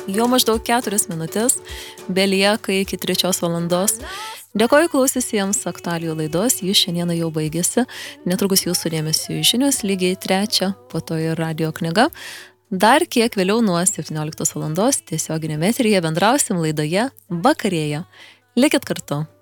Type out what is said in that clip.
Jau maždaug 4 minutės belieka iki 3 valandos. Dėkoju klausysiesiems aktualijų laidos, jis šiandieną jau baigėsi. Netrukus jūsų dėmesio žinios, lygiai 3, po to ir radio knyga. Dar kiek vėliau nuo 17 valandos tiesioginėme eteryje bendrausim laidoje Vakarėja. Likit kartu.